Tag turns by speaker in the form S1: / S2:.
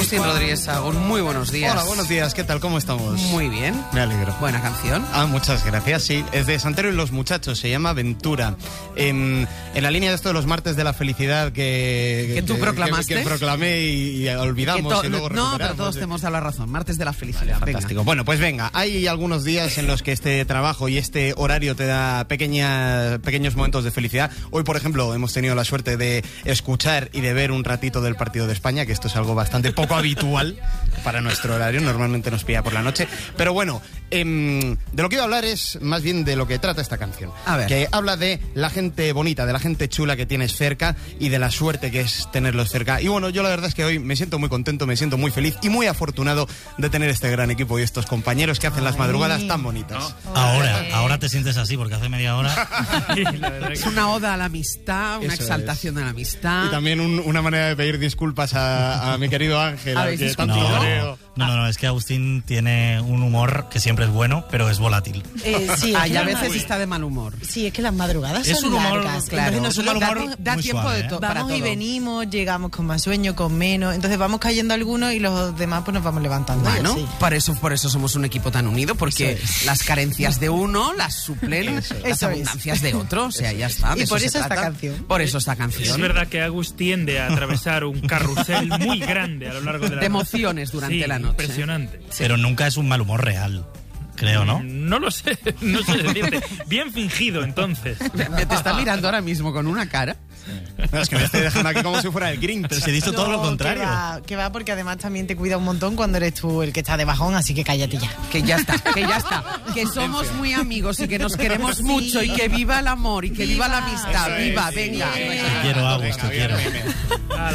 S1: Agustín Rodríguez Sagún, muy buenos días.
S2: Hola, buenos días, ¿qué tal? ¿Cómo estamos?
S1: Muy bien.
S2: Me alegro.
S1: Buena canción.
S2: Muchas gracias, sí. Es de Santero y los Muchachos, se llama Ventura. En la línea de esto de los martes de la felicidad
S1: que tú proclamaste.
S2: Que proclamé y olvidamos y luego recuperamos.
S1: No, pero todos te hemos dado la razón. Martes de la felicidad.
S2: Fantástico.
S1: Venga.
S2: Bueno, pues venga, hay algunos días en los que este trabajo y este horario te da pequeños momentos de felicidad. Hoy, por ejemplo, hemos tenido la suerte de escuchar y de ver un ratito del partido de España, que esto es algo bastante poco habitual para nuestro horario, normalmente nos pilla por la noche. Pero bueno, de lo que iba a hablar es más bien de lo que trata esta canción.
S1: A ver.
S2: Que habla de la gente bonita, de la gente chula que tienes cerca y de la suerte que es tenerlos cerca. Y bueno, yo la verdad es que hoy me siento muy contento, me siento muy feliz y muy afortunado de tener este gran equipo y estos compañeros que hacen las madrugadas tan bonitas.
S3: Ahora te sientes así, porque hace media hora...
S1: Es una oda a la amistad, una
S2: Eso
S1: exaltación de la amistad.
S2: Y también una manera de pedir disculpas a mi querido Ángel, al que tanto creo.
S3: No, es que Agustín tiene un humor que siempre es bueno, pero es volátil.
S4: Sí,
S1: y a veces está de mal humor.
S4: Sí, es que las madrugadas
S3: Es
S4: son
S3: un humor,
S4: largas.
S1: claro.
S4: Entonces
S3: Es un mal humor
S1: da
S3: muy
S1: tiempo
S3: suave,
S1: de
S3: ¿eh?
S1: para
S4: vamos y
S1: todo.
S4: venimos, llegamos con más sueño, con menos. Entonces vamos cayendo algunos y los demás pues nos vamos levantando.
S1: Bueno,
S4: Sí.
S1: por eso somos un equipo tan unido, porque las carencias de uno las suplen las
S4: Eso es.
S1: abundancias de otro. O sea, ya está. de
S4: Y por
S1: se
S4: eso esta
S1: trata.
S4: canción.
S1: Por eso esta canción.
S5: Es verdad que Agus tiende a atravesar un carrusel muy grande a lo largo de la
S1: De emociones durante
S5: Sí,
S1: la noche.
S5: impresionante.
S3: Pero nunca es un mal humor real, creo, ¿no?
S5: No lo sé, no sé decirte. Bien fingido, entonces.
S1: Me te está mirando ahora mismo con una cara.
S2: No, es que me estoy dejando aquí como si fuera el Grinch.
S3: Pero si he dicho todo lo contrario.
S4: Que va, porque además también te cuida un montón cuando eres tú el que está de bajón, así que cállate ya.
S1: Que ya está. Que somos muy amigos y que nos queremos mucho y que viva el amor y que viva la amistad.
S2: Eso es,
S1: Viva,
S2: sí.
S1: venga.
S2: Bien.
S3: Te quiero, Agus, te quiero.
S2: Bien.